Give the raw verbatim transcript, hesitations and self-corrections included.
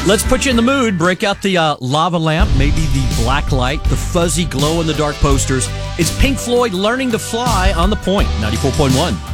Let's put you in the mood. Break out the uh, lava lamp, maybe the black light, the fuzzy glow-in-the-dark posters. It's Pink Floyd Learning to Fly on The Point, ninety-four point one.